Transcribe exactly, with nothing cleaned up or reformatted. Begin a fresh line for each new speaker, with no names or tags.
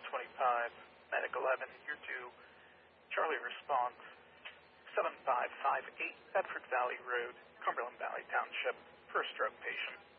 twenty-five, Medic eleven, you're due. Charlie response, seven five five eight Bedford Valley Road, Cumberland Valley Township, for a stroke patient.